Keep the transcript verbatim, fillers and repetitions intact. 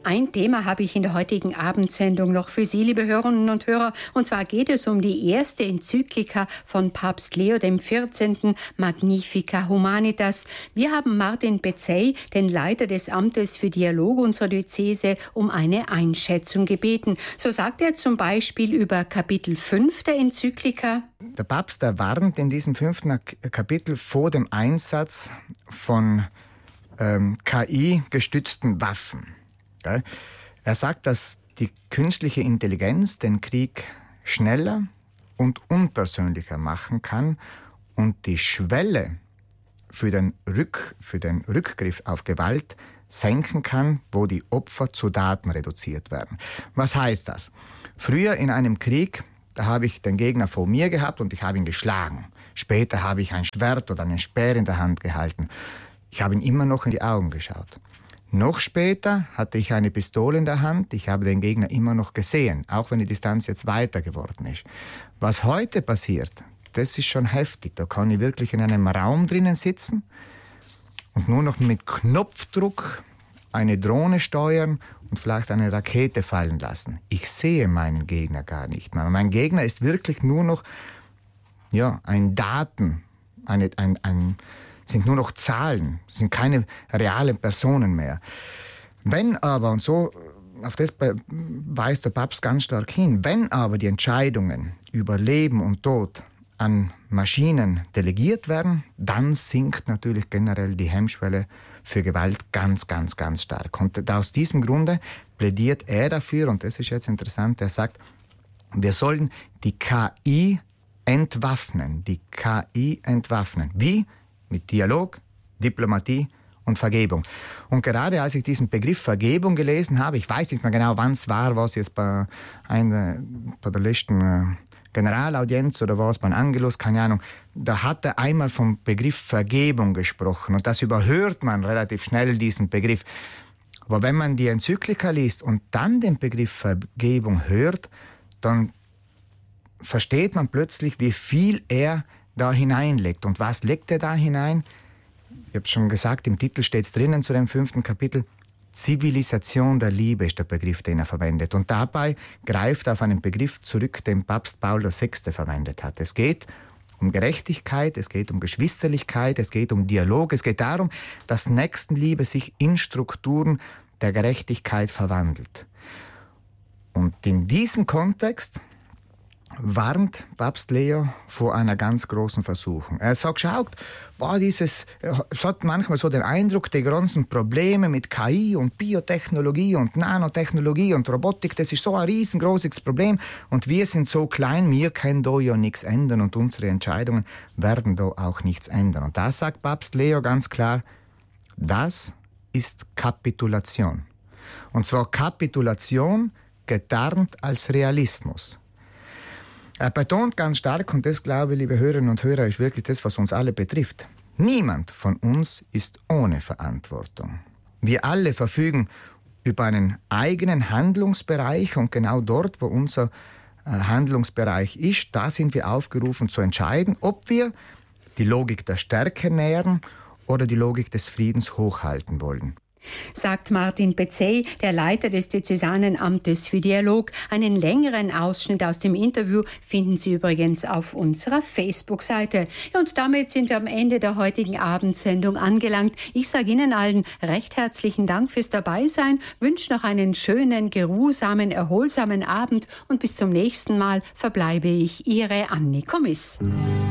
Ein Thema habe ich in der heutigen Abendsendung noch für Sie, liebe Hörerinnen und Hörer. Und zwar geht es um die erste Enzyklika von Papst Leo der vierzehnten. Magnificat Humanitas. Wir haben Martin Bezzey, den Leiter des Amtes für Dialog unserer Diözese, um eine Einschätzung gebeten. So sagt er zum Beispiel über Kapitel fünf der Enzyklika: Der Papst warnt in diesem fünften Kapitel vor dem Einsatz von ähm, K I-gestützten Waffen. Er sagt, dass die künstliche Intelligenz den Krieg schneller und unpersönlicher machen kann und die Schwelle für den, Rück, für den Rückgriff auf Gewalt senken kann, wo die Opfer zu Daten reduziert werden. Was heißt das? Früher in einem Krieg, da habe ich den Gegner vor mir gehabt und ich habe ihn geschlagen. Später habe ich ein Schwert oder einen Speer in der Hand gehalten. Ich habe ihn immer noch in die Augen geschaut. Noch später hatte ich eine Pistole in der Hand. Ich habe den Gegner immer noch gesehen, auch wenn die Distanz jetzt weiter geworden ist. Was heute passiert, das ist schon heftig. Da kann ich wirklich in einem Raum drinnen sitzen und nur noch mit Knopfdruck eine Drohne steuern und vielleicht eine Rakete fallen lassen. Ich sehe meinen Gegner gar nicht mehr. Mein Gegner ist wirklich nur noch ja, ein Daten, eine, ein, ein sind nur noch Zahlen, sind keine realen Personen mehr. Wenn aber, und so auf das weist der Papst ganz stark hin, wenn aber die Entscheidungen über Leben und Tod an Maschinen delegiert werden, dann sinkt natürlich generell die Hemmschwelle für Gewalt ganz, ganz, ganz stark. Und aus diesem Grunde plädiert er dafür, und das ist jetzt interessant, er sagt, wir sollen die K I entwaffnen, die K I entwaffnen. Wie? Mit Dialog, Diplomatie und Vergebung. Und gerade als ich diesen Begriff Vergebung gelesen habe, ich weiß nicht mehr genau, wann es war, was jetzt bei, einer, bei der letzten äh, Generalaudienz oder was, bei Angelus, keine Ahnung, da hat er einmal vom Begriff Vergebung gesprochen. Und das überhört man relativ schnell, diesen Begriff. Aber wenn man die Enzyklika liest und dann den Begriff Vergebung hört, dann versteht man plötzlich, wie viel er da hineinlegt. Und was legt er da hinein? Ich habe schon gesagt, im Titel steht es drinnen zu dem fünften Kapitel. Zivilisation der Liebe ist der Begriff, den er verwendet. Und dabei greift er auf einen Begriff zurück, den Papst Paul der Sechste verwendet hat. Es geht um Gerechtigkeit, es geht um Geschwisterlichkeit, es geht um Dialog, es geht darum, dass Nächstenliebe sich in Strukturen der Gerechtigkeit verwandelt. Und in diesem Kontext warnt Papst Leo vor einer ganz großen Versuchung. Er sagt, schaut, boah, dieses, es hat manchmal so den Eindruck, die ganzen Probleme mit K I und Biotechnologie und Nanotechnologie und Robotik, das ist so ein riesengroßes Problem und wir sind so klein, wir können da ja nichts ändern und unsere Entscheidungen werden da auch nichts ändern. Und da sagt Papst Leo ganz klar, das ist Kapitulation. Und zwar Kapitulation getarnt als Realismus. Er betont ganz stark, und das, glaube ich, liebe Hörerinnen und Hörer, ist wirklich das, was uns alle betrifft. Niemand von uns ist ohne Verantwortung. Wir alle verfügen über einen eigenen Handlungsbereich und genau dort, wo unser Handlungsbereich ist, da sind wir aufgerufen zu entscheiden, ob wir die Logik der Stärke nähren oder die Logik des Friedens hochhalten wollen. Sagt Martin Bezzey, der Leiter des Diözesanenamtes für Dialog. Einen längeren Ausschnitt aus dem Interview finden Sie übrigens auf unserer Facebook-Seite. Ja, und damit sind wir am Ende der heutigen Abendsendung angelangt. Ich sage Ihnen allen recht herzlichen Dank fürs Dabeisein, wünsche noch einen schönen, geruhsamen, erholsamen Abend und bis zum nächsten Mal verbleibe ich Ihre Anni Komiss.